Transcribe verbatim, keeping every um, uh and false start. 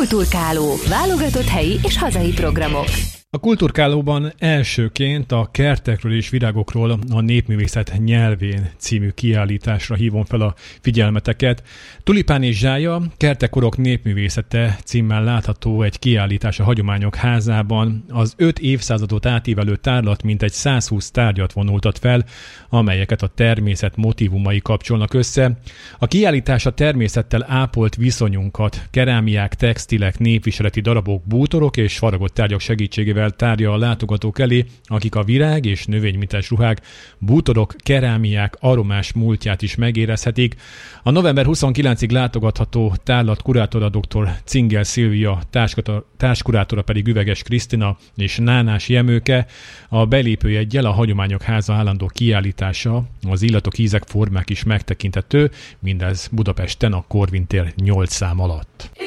Kulturkáló. Válogatott helyi és hazai programok. A Kulturkálóban elsőként a kertekről és virágokról a Népművészet nyelvén című kiállításra hívom fel a figyelmeteket. Tulipán és zsája, Kertekorok népművészete címmel látható egy kiállítás a Hagyományok Házában. Az öt évszázadot átívelő tárlat mintegy százhúsz tárgyat vonultat fel, amelyeket a természet motívumai kapcsolnak össze. A kiállítás a természettel ápolt viszonyunkat, kerámiák, textilek, népviseleti darabok, bútorok és faragott tárgyak segítségével tárja a látogatók elé, akik a virág és növénymintes ruhák, bútorok, kerámiák aromás múltját is megérezhetik. A november huszonkilencedikéig látogatható tárlat kurátora dr. Cingel Szilvia, társkurátora pedig Üveges Krisztina és Nánás Jemőke. A belépőjeggyel a Hagyományok Háza állandó kiállítása, az illatok, ízek, formák is megtekinthető, mindez Budapesten a Korvin tér nyolc szám alatt.